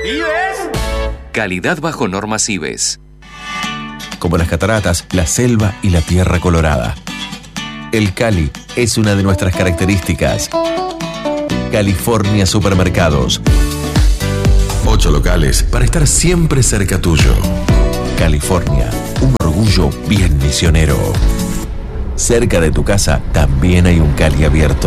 ¿Vives? Calidad bajo normas IBES. Como las cataratas, la selva y la tierra colorada. El Cali es una de nuestras características. California Supermercados. 8 locales para estar siempre cerca tuyo. California, un orgullo bien misionero. Cerca de tu casa también hay un Cali abierto.